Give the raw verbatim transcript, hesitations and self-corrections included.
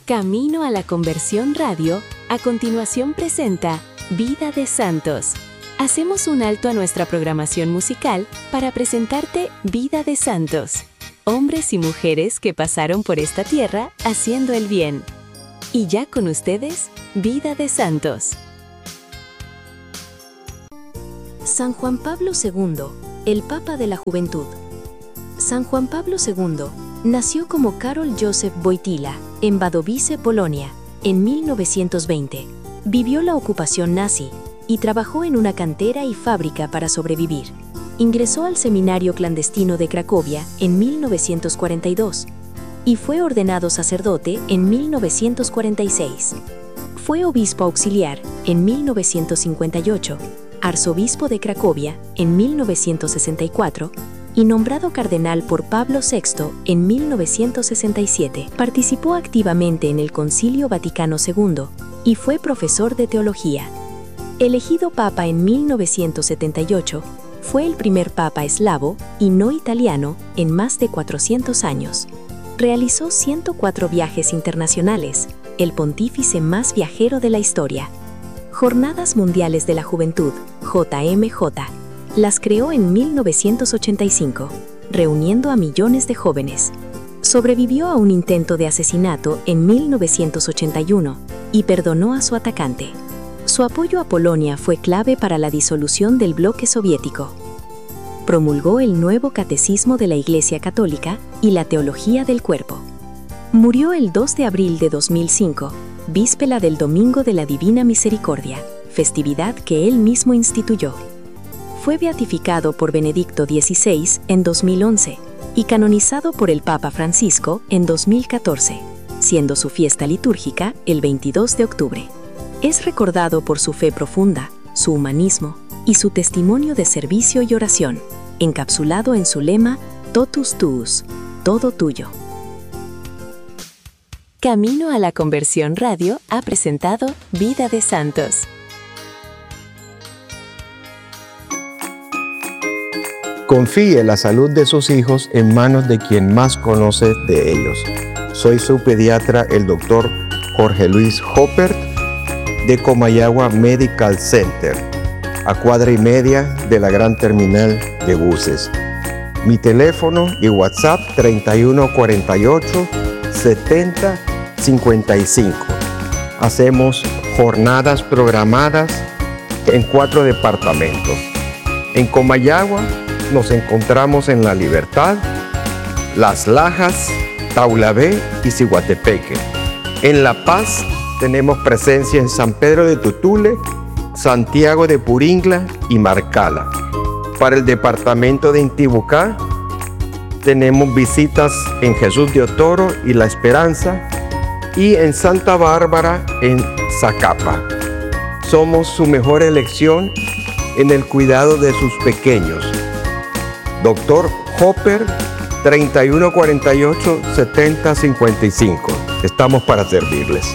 Camino a la Conversión Radio, a continuación presenta Vida de Santos. Hacemos un alto a nuestra programación musical para presentarte Vida de Santos, hombres y mujeres que pasaron por esta tierra haciendo el bien. Y ya con ustedes, Vida de Santos. San Juan Pablo segundo, el Papa de la Juventud. San Juan Pablo segundo nació como Karol Józef Wojtyła en Wadowice, Polonia, en mil novecientos veinte. Vivió la ocupación nazi y trabajó en una cantera y fábrica para sobrevivir. Ingresó al seminario clandestino de Cracovia en mil novecientos cuarenta y dos y fue ordenado sacerdote en mil novecientos cuarenta y seis. Fue obispo auxiliar en mil novecientos cincuenta y ocho, arzobispo de Cracovia en mil novecientos sesenta y cuatro y nombrado cardenal por Pablo sexto en mil novecientos sesenta y siete. Participó activamente en el Concilio Vaticano segundo y fue profesor de teología. Elegido papa en mil novecientos setenta y ocho, fue el primer papa eslavo y no italiano en más de cuatrocientos años. Realizó ciento cuatro viajes internacionales, el pontífice más viajero de la historia. Jornadas Mundiales de la Juventud, J M J, las creó en mil novecientos ochenta y cinco, reuniendo a millones de jóvenes. Sobrevivió a un intento de asesinato en mil novecientos ochenta y uno y perdonó a su atacante. Su apoyo a Polonia fue clave para la disolución del bloque soviético. Promulgó el nuevo catecismo de la Iglesia Católica y la teología del cuerpo. Murió el dos de abril de dos mil cinco, víspera del Domingo de la Divina Misericordia, festividad que él mismo instituyó. Fue beatificado por Benedicto dieciséis en dos mil once y canonizado por el Papa Francisco en dos mil catorce, siendo su fiesta litúrgica el veintidós de octubre. Es recordado por su fe profunda, su humanismo y su testimonio de servicio y oración, encapsulado en su lema Totus Tuus, todo tuyo. Camino a la Conversión Radio ha presentado Vida de Santos. Confíe la salud de sus hijos en manos de quien más conoce de ellos. Soy su pediatra, el doctor Jorge Luis Hopper, de Comayagua Medical Center, a cuadra y media de la gran terminal de buses. Mi teléfono y WhatsApp treinta y uno cuarenta y ocho setenta cincuenta y cinco. Hacemos jornadas programadas en cuatro departamentos. En Comayagua nos encontramos en La Libertad, Las Lajas, Taulabé y Ciguatepeque. En La Paz tenemos presencia en San Pedro de Tutule, Santiago de Puringla y Marcala. Para el departamento de Intibucá tenemos visitas en Jesús de Otoro y La Esperanza, y en Santa Bárbara en Zacapa. Somos su mejor elección en el cuidado de sus pequeños. Doctor Hopper, treinta y uno cuarenta y ocho setenta cincuenta y cinco. Estamos para servirles.